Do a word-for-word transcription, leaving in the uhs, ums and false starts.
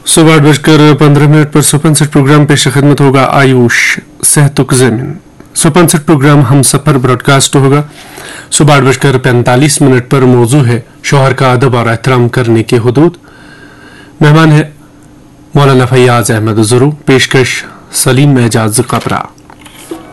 सुबह आठ बजकर पंद्रह मिनट पर सुपनसेट प्रोग्राम पेश खिदमत होगा आयुष सेहतुक जमीन। सुपनसेट प्रोग्राम हम सफर ब्रॉडकास्ट होगा। सुबह आठ बजकर पैंतालीस मिनट पर मौजू है शौहर का अदब और एहतराम करने के हुदूद। मेहमान है मौलाना फैयाज अहमद ज़ुरू, पेशकश सलीम एजाज कबरा।